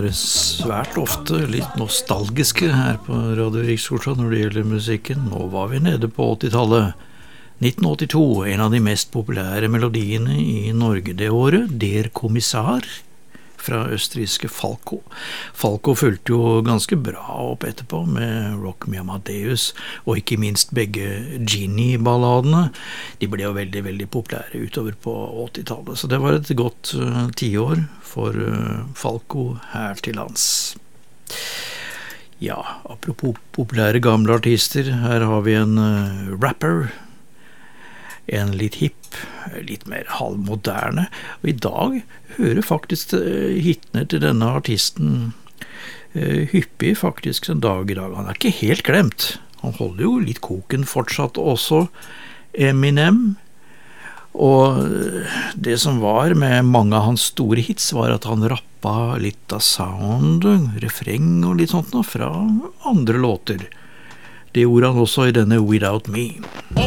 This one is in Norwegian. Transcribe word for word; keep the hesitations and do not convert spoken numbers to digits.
svært ofte litt nostalgiske her på Radio Rikskvartal når det gjelder musikken. Nå var vi nede på åttitallet. nitten åttito, en av de mest populære melodiene i Norge det året, Der Kommissar, fra østerrikske Falco. Falco fulgte jo ganske bra opp etterpå med Rock Me Amadeus, og ikke minst begge Genie-balladene. De ble jo veldig, veldig populære utover på åttitallet, så det var et godt uh, tiår for uh, Falco her til lands. Ja, apropos populære gamle artister, her har vi en uh, rapper, en litt hipp, litt mer halvmoderne, og i dag hører faktisk hitene til denne artisten uh, hyppig faktisk en dag i dag. Han er ikke helt glemt. Han holder jo litt koken fortsatt også, Eminem, og det som var med mange av hans store hits var at han rappa litt av sound, refreng og litt sånt nå fra andre låter. Det gjorde han også i denne Without Me.